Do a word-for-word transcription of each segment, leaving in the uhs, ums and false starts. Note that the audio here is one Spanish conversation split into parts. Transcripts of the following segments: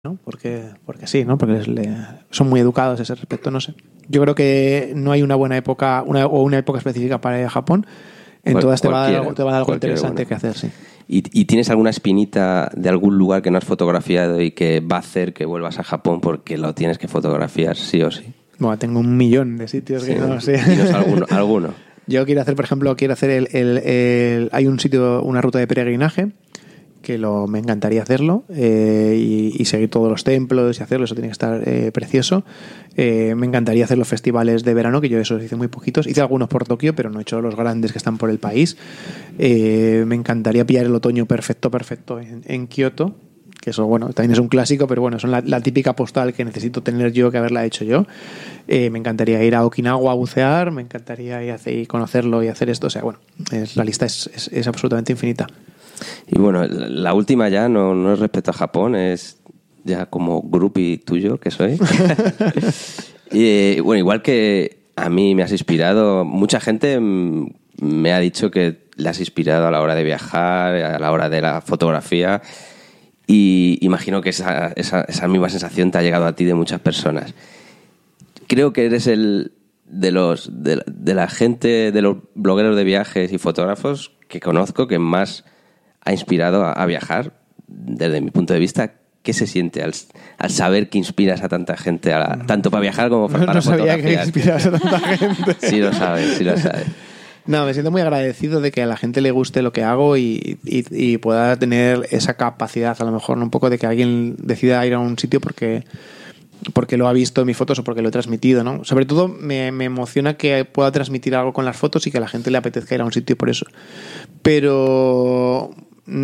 ¿no? Porque, porque sí, ¿no? Porque les, le, son muy educados a ese respecto, no sé. Yo creo que no hay una buena época una, o una época específica para ir a Japón. En Cual, todas te va, a dar algo, te va a dar algo interesante bueno. que hacer, sí. ¿Y, ¿Y tienes alguna espinita de algún lugar que no has fotografiado y que va a hacer que vuelvas a Japón porque lo tienes que fotografiar sí o sí? Bueno, tengo un millón de sitios sí, que no sé. Dinos alguno, alguno. Yo quiero hacer, por ejemplo, quiero hacer el, el, el... Hay un sitio, una ruta de peregrinaje que lo, me encantaría hacerlo eh, y, y seguir todos los templos y hacerlo, eso tiene que estar eh, precioso. Eh, me encantaría hacer los festivales de verano, que yo eso hice muy poquitos. Hice algunos por Tokio, pero no he hecho los grandes que están por el país. Eh, me encantaría pillar el otoño perfecto, perfecto en, en Kioto, que eso, bueno, también es un clásico, pero bueno, son la, la típica postal que necesito tener yo que haberla hecho yo. Eh, me encantaría ir a Okinawa a bucear, me encantaría ir a hacer, y conocerlo y hacer esto. O sea, bueno, es, la lista es, es, es absolutamente infinita. Y bueno, la última ya no, no es respecto a Japón, es ya como groupie tuyo que soy. Y bueno, igual que a mí me has inspirado, mucha gente me ha dicho que le has inspirado a la hora de viajar, a la hora de la fotografía, y imagino que esa, esa, esa misma sensación te ha llegado a ti de muchas personas. Creo que eres el de los de, de la gente, de los blogueros de viajes y fotógrafos que conozco que más ha inspirado a, a viajar. Desde mi punto de vista, ¿qué se siente al, al saber que inspiras a tanta gente, a la, tanto para viajar como para, no, para no sabía fotografiar? Que inspiras a tanta gente. Sí lo sabes, sí lo sabes. No, me siento muy agradecido de que a la gente le guste lo que hago y, y, y pueda tener esa capacidad, a lo mejor, ¿no? Un poco de que alguien decida ir a un sitio porque, porque lo ha visto en mis fotos o porque lo he transmitido, ¿no? Sobre todo me, me emociona que pueda transmitir algo con las fotos y que a la gente le apetezca ir a un sitio por eso. Pero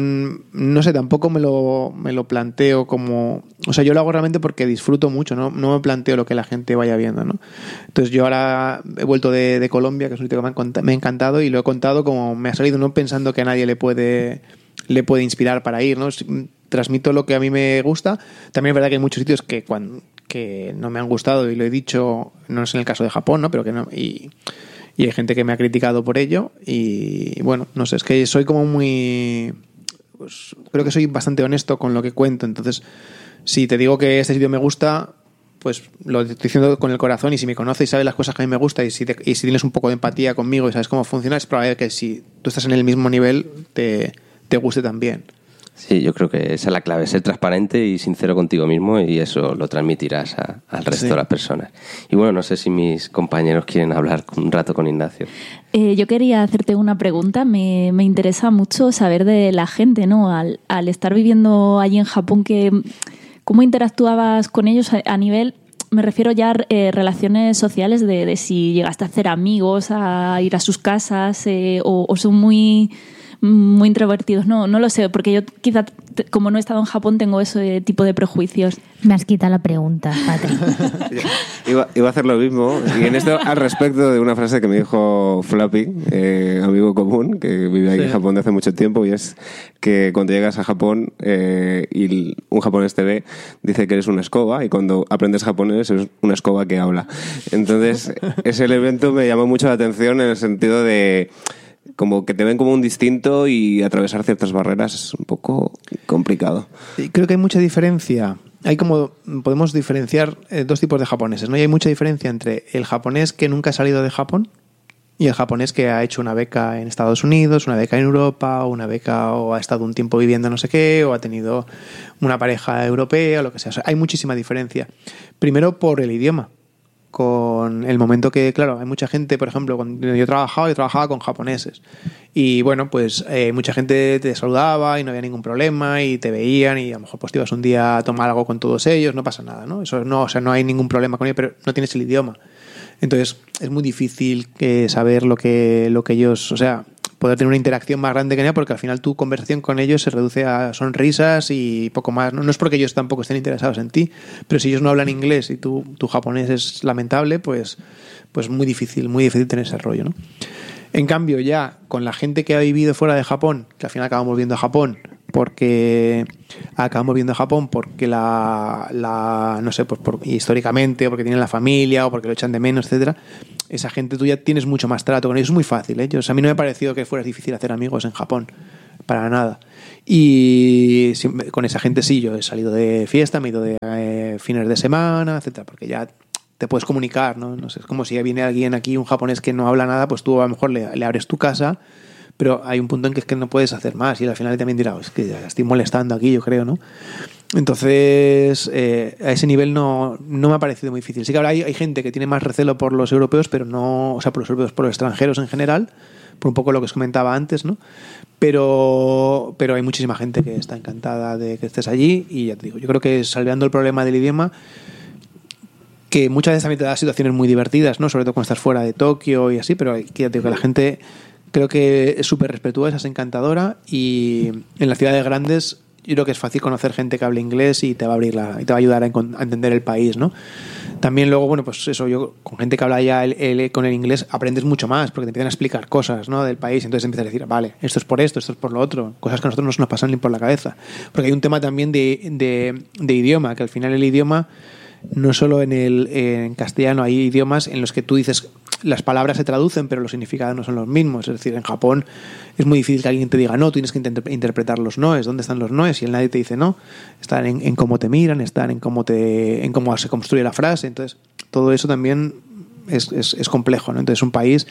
no sé, tampoco me lo, me lo planteo como... O sea, yo lo hago realmente porque disfruto mucho, ¿no? No me planteo lo que la gente vaya viendo, ¿no? Entonces yo ahora he vuelto de, de Colombia, que es un sitio que me ha, cont- me ha encantado, y lo he contado como me ha salido, no pensando que a nadie le puede, le puede inspirar para ir, ¿no? Transmito lo que a mí me gusta. También es verdad que hay muchos sitios que, cuando, que no me han gustado, y lo he dicho, no es en el caso de Japón, ¿no? Pero que no... Y, y hay gente que me ha criticado por ello, y bueno, no sé, es que soy como muy... Pues creo que soy bastante honesto con lo que cuento. Entonces, si te digo que este sitio me gusta, pues lo estoy diciendo con el corazón, y si me conoces y sabes las cosas que a mí me gustan, y si, te, y si tienes un poco de empatía conmigo y sabes cómo funciona, es probable que si tú estás en el mismo nivel te, te guste también. Sí, yo creo que esa es la clave, ser transparente y sincero contigo mismo, y eso lo transmitirás a, al resto sí. de las personas. Y bueno, no sé si mis compañeros quieren hablar un rato con Ignacio. Eh, yo quería hacerte una pregunta. Me, me interesa mucho saber de la gente, ¿no? Al, al estar viviendo allí en Japón, que, ¿cómo interactuabas con ellos a, a nivel... Me refiero ya a eh, relaciones sociales, de, de si llegaste a hacer amigos, a ir a sus casas, eh, o, o son muy... muy introvertidos, no, no lo sé, porque yo quizá, como no he estado en Japón, tengo ese tipo de prejuicios. Me has quitado la pregunta, Patri. iba, iba a hacer lo mismo, y en esto al respecto de una frase que me dijo Flappy, eh, amigo común, que vive aquí sí. en Japón de hace mucho tiempo, y es que cuando llegas a Japón eh, y un japonés te ve, dice que eres una escoba, y cuando aprendes japonés eres una escoba que habla. Entonces, ese elemento me llamó mucho la atención en el sentido de... como que te ven como un distinto, y atravesar ciertas barreras es un poco complicado. Creo que hay mucha diferencia. Hay como, podemos diferenciar eh, dos tipos de japoneses, ¿no? Y hay mucha diferencia entre el japonés que nunca ha salido de Japón y el japonés que ha hecho una beca en Estados Unidos, una beca en Europa, o una beca, o ha estado un tiempo viviendo no sé qué, o ha tenido una pareja europea, o lo que sea. O sea, hay muchísima diferencia. Primero por el idioma. Con el momento que, claro, hay mucha gente, por ejemplo, cuando yo trabajaba, yo trabajaba con japoneses, y bueno, pues eh, mucha gente te saludaba y no había ningún problema, y te veían, y a lo mejor pues te ibas un día a tomar algo con todos ellos, no pasa nada, ¿no? Eso no, o sea, no hay ningún problema con ellos, pero no tienes el idioma. Entonces es muy difícil eh, saber lo que, lo que ellos, o sea, poder tener una interacción más grande que nada, porque al final tu conversación con ellos se reduce a sonrisas y poco más. No, no es porque ellos tampoco estén interesados en ti, pero si ellos no hablan inglés y tu, tu japonés es lamentable, pues, pues muy difícil, muy difícil tener ese rollo, ¿no? En cambio, ya con la gente que ha vivido fuera de Japón, que al final acabamos viendo a Japón, porque acabamos viendo a Japón porque la, la no sé, pues por, históricamente, o porque tienen la familia, o porque lo echan de menos, etcétera. Esa gente tú ya tienes mucho más trato con ellos, es muy fácil, ¿eh? Yo, o sea, a mí no me ha parecido que fuera difícil hacer amigos en Japón, para nada. Y con esa gente sí, yo he salido de fiesta, me he ido de eh, fines de semana, etcétera, porque ya te puedes comunicar, ¿no? No sé, es como si viene alguien aquí, un japonés que no habla nada, pues tú a lo mejor le, le abres tu casa, pero hay un punto en que es que no puedes hacer más y al final también dirá, oh, es que ya estoy molestando aquí, yo creo, ¿no? Entonces, eh, a ese nivel no, no me ha parecido muy difícil. Sí que ahora hay, hay gente que tiene más recelo por los europeos, pero no, o sea, por los europeos, por los extranjeros en general, por un poco lo que os comentaba antes, ¿no? Pero, pero hay muchísima gente que está encantada de que estés allí y ya te digo, yo creo que salveando el problema del idioma, que muchas veces también te da situaciones muy divertidas, ¿no? Sobre todo cuando estás fuera de Tokio y así, pero ya te digo que la gente creo que es súper respetuosa, es encantadora y en las ciudades grandes yo creo que es fácil conocer gente que habla inglés y te va a abrir la, y te va a ayudar a, a entender el país, ¿no? También luego, bueno, pues eso, yo con gente que habla ya el, el, con el inglés aprendes mucho más porque te empiezan a explicar cosas, ¿no? Del país, entonces empiezas a decir, vale, esto es por esto, esto es por lo otro, cosas que a nosotros no se nos pasan ni por la cabeza. Porque hay un tema también de, de, de idioma, que al final el idioma, no solo en, el, en castellano, hay idiomas en los que tú dices, las palabras se traducen, pero los significados no son los mismos. Es decir, en Japón es muy difícil que alguien te diga no, tienes que inter- interpretar los noes. ¿Dónde están los noes? Y el nadie te dice no. Están en, en cómo te miran, están en cómo te, en cómo se construye la frase. Entonces, todo eso también es, es, es complejo, ¿no? Entonces, es un país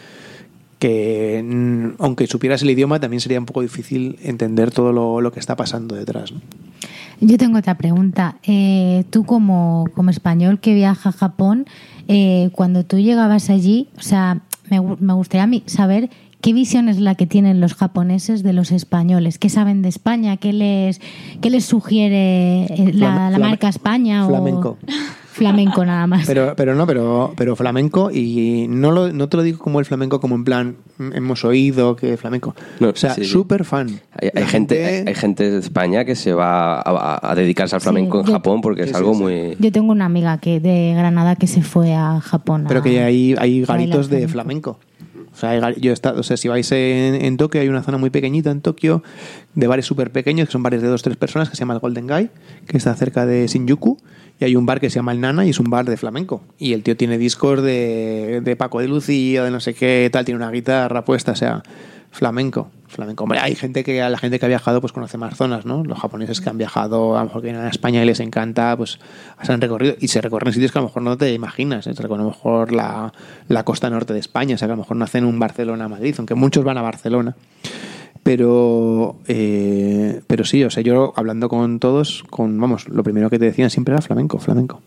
que, aunque supieras el idioma, también sería un poco difícil entender todo lo, lo que está pasando detrás, ¿no? Yo tengo otra pregunta. Eh, tú como, como español que viaja a Japón, eh, cuando tú llegabas allí, o sea, me, me gustaría a mí saber qué visión es la que tienen los japoneses de los españoles. ¿Qué saben de España? ¿Qué les, qué les sugiere la, la marca España? Flamenco. O... Flamenco nada más. Pero, pero no, pero, pero flamenco, y no, lo, no te lo digo como el flamenco, como en plan, hemos oído que flamenco. No, o sea, sí, sí. súper fan. Hay, hay, gente, hay, hay gente de España que se va a, a dedicarse al flamenco sí, en yo, Japón porque sí, es algo sí, sí. muy... Yo tengo una amiga que de Granada que se fue a Japón. Pero a, que hay, hay a garitos de flamenco. flamenco. O sea, hay, yo he estado, o sea, si vais en, en Tokio, hay una zona muy pequeñita en Tokio de bares súper pequeños, que son bares de dos o tres personas, que se llama el Golden Guy, que está cerca de Shinjuku, y hay un bar que se llama el Nana y es un bar de flamenco. Y el tío tiene discos de, de Paco de Lucía, de no sé qué, tal, tiene una guitarra puesta, o sea, flamenco. Flamenco. Hombre, hay gente que, a la gente que ha viajado, pues conoce más zonas, ¿no? Los japoneses que han viajado, a lo mejor que vienen a España y les encanta, pues se han recorrido y se recorren sitios que a lo mejor no te imaginas, ¿eh? Se recorren a lo mejor la, la costa norte de España, o sea que a lo mejor no hacen un Barcelona-Madrid, aunque muchos van a Barcelona. Pero, eh, pero sí, o sea, yo hablando con todos, con vamos, lo primero que te decían siempre era flamenco, flamenco.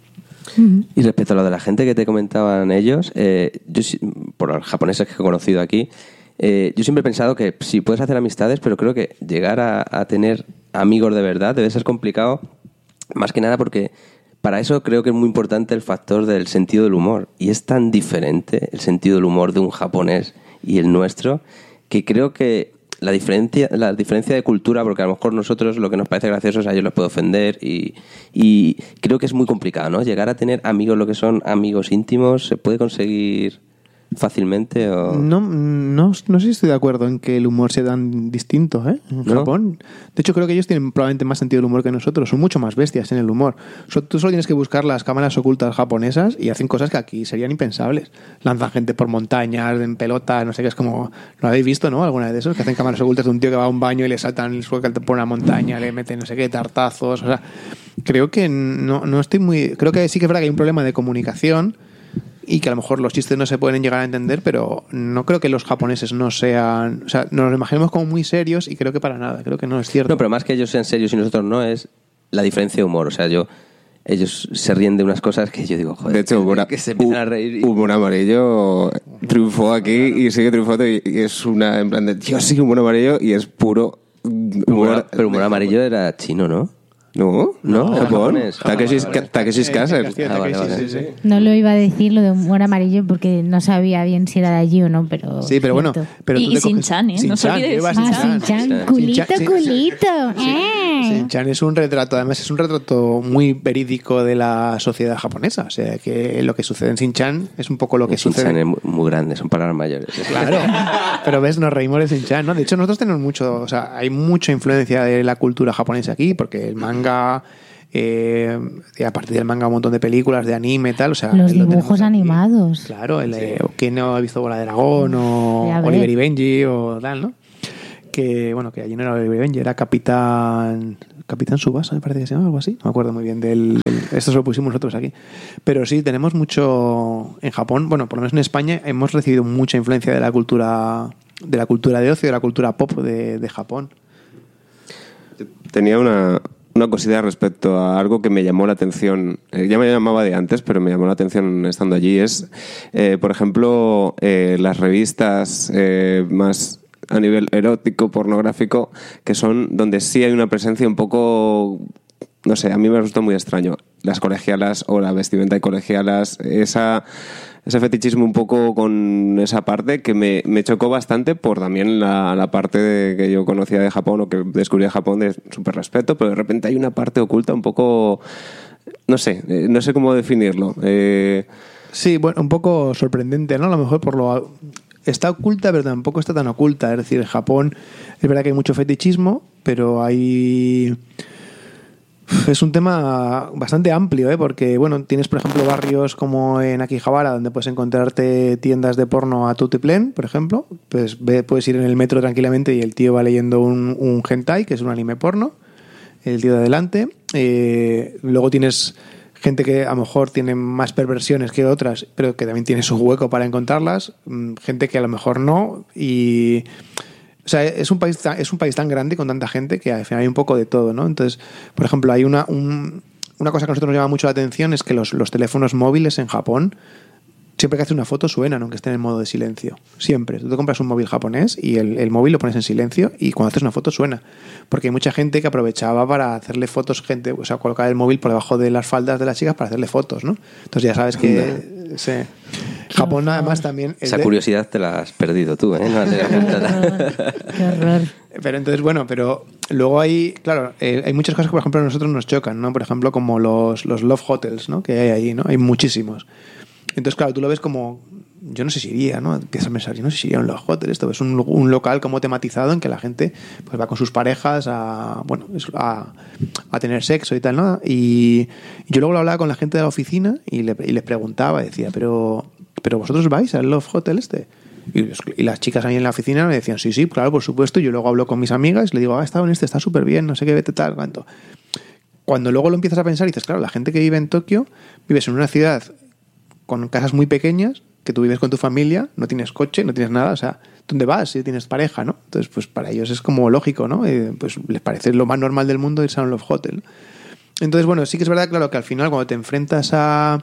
Y respecto a lo de la gente que te comentaban ellos, eh, yo por los japoneses que he conocido aquí, eh, yo siempre he pensado que sí puedes hacer amistades, pero creo que llegar a, a tener amigos de verdad debe ser complicado, más que nada porque para eso creo que es muy importante el factor del sentido del humor. Y es tan diferente el sentido del humor de un japonés y el nuestro, que creo que la diferencia, la diferencia de cultura, porque a lo mejor nosotros lo que nos parece gracioso a ellos les puede ofender y, y creo que es muy complicado, ¿no? Llegar a tener amigos, lo que son amigos íntimos, ¿se puede conseguir fácilmente? O... No, no, no sé si estoy de acuerdo en que el humor sea tan distinto, ¿eh? En ¿No? Japón. De hecho, creo que ellos tienen probablemente más sentido del humor que nosotros. Son mucho más bestias en el humor. So, tú solo tienes que buscar las cámaras ocultas japonesas y hacen cosas que aquí serían impensables. Lanzan gente por montañas, en pelota, no sé qué, es como... ¿Lo habéis visto, no? Alguna de esos que hacen cámaras ocultas de un tío que va a un baño y le saltan el suelo por una montaña, le meten no sé qué, tartazos. O sea, creo que no, no estoy muy... Creo que sí que es verdad que hay un problema de comunicación y que a lo mejor los chistes no se pueden llegar a entender, pero no creo que los japoneses no sean... O sea, nos los imaginamos como muy serios y creo que para nada, creo que no es cierto. No, pero más que ellos sean serios y nosotros no, es la diferencia de humor. O sea, yo ellos se ríen de unas cosas que yo digo, joder, De hecho, humor, que se empiezan a reír. Y... humor amarillo triunfó aquí y sigue triunfando y, y es una, en plan de, yo sí, humor amarillo y es puro humor... Humor, pero humor amarillo era chino, ¿no? No, no, no, era Japón. japonés. Takeshi's Ah, vale. Takeshi's Castle. Ah, vale, vale. Sí, sí, sí. No lo iba a decir lo de humor amarillo porque no sabía bien si era de allí o no, pero... Sí, pero bueno. cierto. Pero Y- tú y te coges- Shin-chan, ¿eh? No se Shin-chan, olvide de llevas Ah, Shin-chan. Shin-chan, Shin-chan. culito, Shin-chan, sí. culito. eh. Shin-chan es un retrato, además es un retrato muy verídico de la sociedad japonesa. O sea, que lo que sucede en Shin-chan es un poco lo que Shin-chan sucede... es muy, muy grande, son palabras mayores. Claro, pero ves, nos reímos de Shin-chan, ¿no? De hecho, nosotros tenemos mucho, o sea, hay mucha influencia de la cultura japonesa aquí, porque el manga, eh, y a partir del manga un montón de películas, de anime y tal, o sea... Los lo tenemos dibujos aquí. animados. Claro, el, eh, ¿quién no ha visto Bola de Dragón o Ya ves. Oliver y Benji o tal, no? que, bueno, que allí no era Oliver Benji, era Capitán Capitán Subasa, me parece que se llama, algo así. No me acuerdo muy bien del... del esto se lo pusimos nosotros aquí. Pero sí, tenemos mucho... En Japón, bueno, por lo menos en España, hemos recibido mucha influencia de la cultura de la cultura de ocio, de la cultura pop de, de Japón. Tenía una, una cosita respecto a algo que me llamó la atención. Eh, ya me llamaba de antes, pero me llamó la atención estando allí. Es, eh, por ejemplo, eh, las revistas eh, más a nivel erótico, pornográfico, que son donde sí hay una presencia un poco... No sé, a mí me resulta muy extraño. Las colegialas o la vestimenta de colegialas, esa... ese fetichismo un poco con esa parte que me, me chocó bastante por también la, la parte de, que yo conocía de Japón o que descubrí de Japón de súper respeto, pero de repente hay una parte oculta un poco, no sé, no sé cómo definirlo. Eh... Sí, bueno, un poco sorprendente, ¿no? A lo mejor por lo... Está oculta, pero tampoco está tan oculta. Es decir, en Japón es verdad que hay mucho fetichismo, pero hay... Es un tema bastante amplio, ¿eh? Porque, bueno, tienes, por ejemplo, barrios como en Akihabara, donde puedes encontrarte tiendas de porno a tutiplén, por ejemplo. Pues ve, puedes ir en el metro tranquilamente y el tío va leyendo un, un hentai, que es un anime porno, el tío de adelante. Eh, luego tienes gente que a lo mejor tiene más perversiones que otras, pero que también tiene su hueco para encontrarlas. Gente que a lo mejor no. Y... O sea, es un país tan, es un país tan grande con tanta gente que al final hay un poco de todo, ¿no? Entonces, por ejemplo, hay una, un, una cosa que a nosotros nos llama mucho la atención, es que los, los teléfonos móviles en Japón, siempre que haces una foto suenan, aunque estén en modo de silencio. Siempre. Tú te compras un móvil japonés y el, el móvil lo pones en silencio y cuando haces una foto suena. Porque hay mucha gente que aprovechaba para hacerle fotos, gente, o sea, colocar el móvil por debajo de las faldas de las chicas para hacerle fotos, ¿no? Entonces ya sabes que... Se, Japón además también... Esa de, curiosidad te la has perdido tú, ¿eh? No te Qué horror. Qué horror. Pero entonces, bueno, pero luego hay, claro, eh, hay muchas cosas que, por ejemplo, a nosotros nos chocan, ¿no? Por ejemplo, como los, los love hotels, ¿no? Que hay ahí, ¿no? Hay muchísimos. Entonces, claro, tú lo ves como... Yo no sé si iría, ¿no? Empiezas a pensar, yo no sé si iría a un love hotel. Esto es un, un local como tematizado en que la gente pues va con sus parejas a, bueno, a, a tener sexo y tal, ¿no? Y, y yo luego lo hablaba con la gente de la oficina y, le, y les preguntaba, decía, pero, pero vosotros vais al love hotel este... Y, y las chicas ahí en la oficina me decían, sí, sí, claro, por supuesto. Yo luego hablo con mis amigas, le digo, ah, he estado en este, está súper bien, no sé qué, vete tal, cuánto. Cuando luego lo empiezas a pensar, dices, claro, la gente que vive en Tokio, vives en una ciudad con casas muy pequeñas, que tú vives con tu familia, no tienes coche, no tienes nada, o sea, ¿dónde vas? Si tienes pareja, ¿no? Entonces, pues para ellos es como lógico, ¿no? Eh, pues les parece lo más normal del mundo irse a un love hotel. Entonces, bueno, sí que es verdad, claro, que al final cuando te enfrentas a...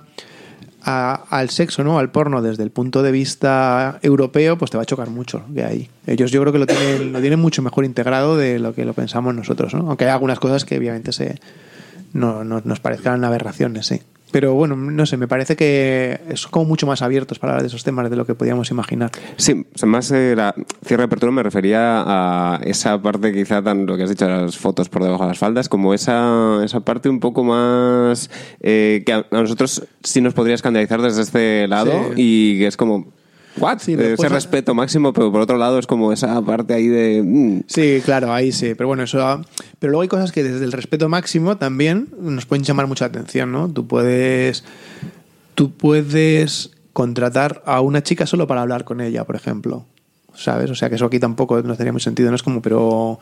A, al sexo, ¿no? Al porno desde el punto de vista europeo, pues te va a chocar mucho que hay. Ellos yo creo que lo tienen, lo tienen mucho mejor integrado de lo que lo pensamos nosotros, ¿no? Aunque hay algunas cosas que obviamente se no, no, nos parezcan aberraciones, sí. Pero bueno, no sé, me parece que son como mucho más abiertos para hablar de esos temas de lo que podíamos imaginar. Sí, más eh, la cierre de apertura me refería a esa parte quizá tan lo que has dicho, las fotos por debajo de las faldas, como esa, esa parte un poco más eh, que a, a nosotros sí nos podría escandalizar desde este lado, sí. Y que es como... ¿What? Sí, ese pues, respeto máximo, pero por otro lado es como esa parte ahí de... Mm. Sí, claro, ahí sí. Pero bueno, eso... Pero luego hay cosas que desde el respeto máximo también nos pueden llamar mucha atención, ¿no? Tú puedes... Tú puedes contratar a una chica solo para hablar con ella, por ejemplo. ¿Sabes? O sea, que eso aquí tampoco no tenía mucho sentido. No es como, pero...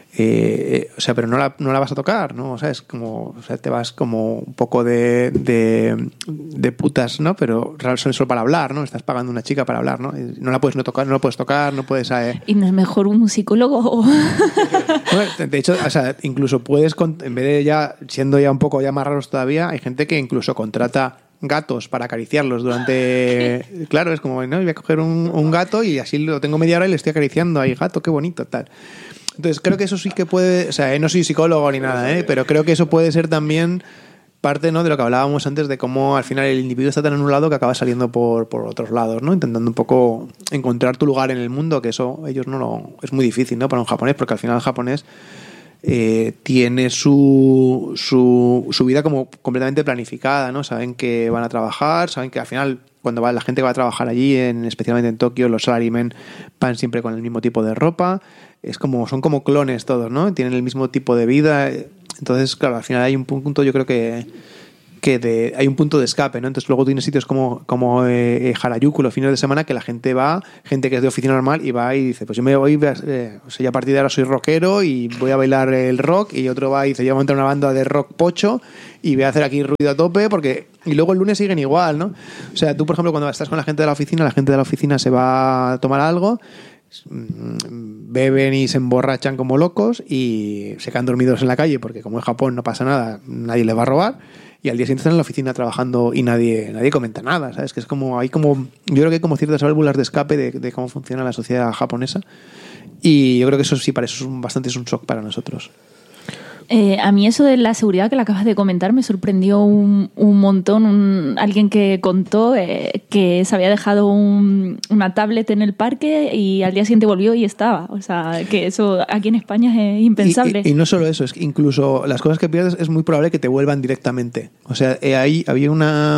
Eh, o sea, pero no la, no la vas a tocar, ¿no? O sea, es como, o sea, te vas como un poco de, de, de putas, ¿no? Pero solo para hablar, ¿no? Estás pagando a una chica para hablar, ¿no? No la puedes no tocar, no la puedes tocar, no puedes... Eh... ¿Y no es mejor un psicólogo? Bueno, de hecho, o sea, incluso puedes, en vez de ya, siendo ya un poco ya más raros todavía, hay gente que incluso contrata gatos para acariciarlos durante... Claro, es como, no, voy a coger un, un gato y así lo tengo media hora y le estoy acariciando. Ay, gato, qué bonito, tal. Entonces creo que eso sí que puede, o sea, no soy psicólogo ni nada, ¿eh? Pero creo que eso puede ser también parte, ¿no?, de lo que hablábamos antes de cómo al final el individuo está tan en un lado que acaba saliendo por, por otros lados, ¿no? Intentando un poco encontrar tu lugar en el mundo, que eso ellos no lo... Es muy difícil, ¿no?, para un japonés, porque al final el japonés eh, tiene su, su, su vida como completamente planificada, ¿no? Saben que van a trabajar, saben que al final... Cuando va la gente que va a trabajar allí, en, especialmente en Tokio, los salarymen van siempre con el mismo tipo de ropa. Es como, son como clones todos, ¿no? Tienen el mismo tipo de vida. Entonces, claro, al final hay un punto, yo creo que, que de, hay un punto de escape, ¿no? Entonces luego tienes sitios como, como eh, Harajuku los fines de semana que la gente va, gente que es de oficina normal y va y dice, pues yo me voy, eh, o sea, ya a partir de ahora soy rockero y voy a bailar el rock, y otro va y dice, yo voy a montar una banda de rock pocho y voy a hacer aquí ruido a tope porque... Y luego el lunes siguen igual, ¿no? O sea, tú, por ejemplo, cuando estás con la gente de la oficina, la gente de la oficina se va a tomar algo, beben y se emborrachan como locos y se quedan dormidos en la calle porque como en Japón no pasa nada, nadie les va a robar, y al día siguiente están en la oficina trabajando y nadie nadie comenta nada, ¿sabes? Que es como, hay como, yo creo que hay como ciertas válvulas de escape de, de cómo funciona la sociedad japonesa, y yo creo que eso sí, para eso es un, bastante es un shock para nosotros. Eh, a mí eso de la seguridad que le acabas de comentar me sorprendió un, un montón. Un, alguien que contó eh, que se había dejado un, una tablet en el parque y al día siguiente volvió y estaba. O sea, que eso aquí en España es impensable. Y, y, y no solo eso, es que incluso las cosas que pierdes es muy probable que te vuelvan directamente. O sea, eh, ahí había una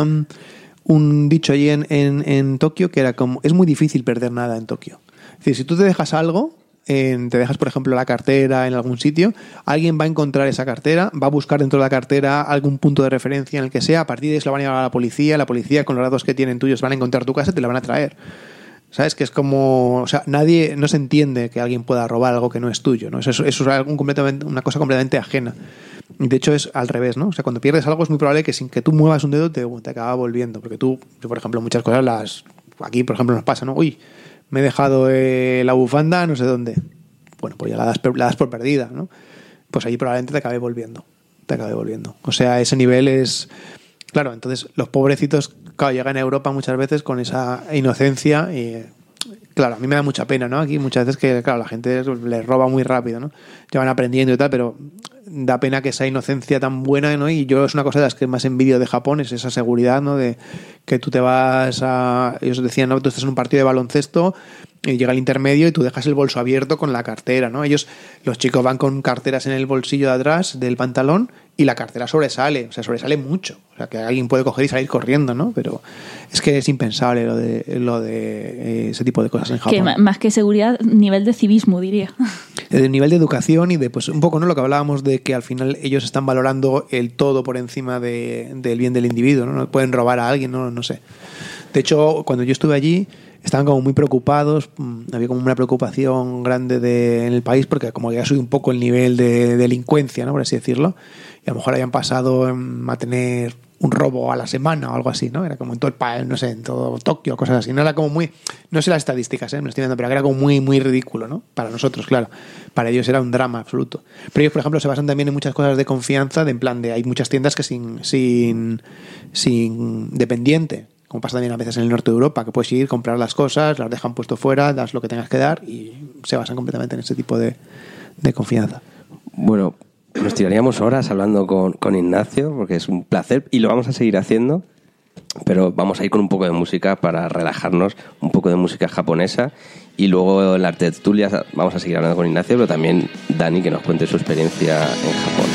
un dicho allí en, en, en Tokio que era como, es muy difícil perder nada en Tokio. Es decir, si tú te dejas algo... En, te dejas, por ejemplo, la cartera en algún sitio, alguien va a encontrar esa cartera, va a buscar dentro de la cartera algún punto de referencia en el que sea, a partir de eso la van a llevar a la policía, la policía con los datos que tienen tuyos van a encontrar tu casa y te la van a traer. ¿Sabes? Que es como... O sea, nadie... No se entiende que alguien pueda robar algo que no es tuyo, ¿no? Eso, eso es algo completamente, una cosa completamente ajena. De hecho, es al revés, ¿no? O sea, cuando pierdes algo es muy probable que sin que tú muevas un dedo te, te acaba volviendo. Porque tú, yo, por ejemplo, muchas cosas las... Aquí, por ejemplo, nos pasa, ¿no? Uy, me he dejado eh, la bufanda no sé dónde. Bueno, pues ya la das, la das por perdida, ¿no? Pues allí probablemente te acabe volviendo. Te acabe volviendo. O sea, ese nivel es... Claro, entonces los pobrecitos, claro, llegan a Europa muchas veces con esa inocencia y... Claro, a mí me da mucha pena, ¿no? Aquí muchas veces que, claro, la gente les roba muy rápido, ¿no? Ya van aprendiendo y tal, pero da pena que esa inocencia tan buena, ¿no? Y yo es una cosa de las que más envidio de Japón, es esa seguridad, ¿no? De que tú te vas a... Ellos decían, ¿no? Tú estás en un partido de baloncesto y llega el intermedio y tú dejas el bolso abierto con la cartera, ¿no? Ellos, los chicos van con carteras en el bolsillo de atrás del pantalón y la cartera sobresale, o sea, sobresale mucho. O sea, que alguien puede coger y salir corriendo, ¿no? Pero es que es impensable lo de lo de eh, ese tipo de cosas en Japón. Que más que seguridad, nivel de civismo, diría. De nivel de educación y de, pues, un poco, ¿no? Lo que hablábamos de que al final ellos están valorando el todo por encima de, del bien del individuo, ¿no? No pueden robar a alguien, no, no sé. De hecho, cuando yo estuve allí, estaban como muy preocupados, había como una preocupación grande de, en el país porque como ya subido un poco el nivel de delincuencia, ¿no? Por así decirlo, y a lo mejor habían pasado a tener un robo a la semana o algo así, ¿no? Era como en todo el país, no sé, en todo Tokio, cosas así. No era como muy, no sé las estadísticas, ¿eh? Me estoy viendo, pero era como muy, muy ridículo, ¿no? Para nosotros, claro. Para ellos era un drama absoluto. Pero ellos, por ejemplo, se basan también en muchas cosas de confianza, de en plan de, hay muchas tiendas que sin, sin, sin dependiente, como pasa también a veces en el norte de Europa, que puedes ir, comprar las cosas, las dejan puesto fuera, das lo que tengas que dar y se basan completamente en ese tipo de, de confianza. Bueno, nos tiraríamos horas hablando con, con Ignacio, porque es un placer y lo vamos a seguir haciendo, pero vamos a ir con un poco de música para relajarnos, un poco de música japonesa, y luego en la tertulia vamos a seguir hablando con Ignacio, pero también Dani, que nos cuente su experiencia en Japón.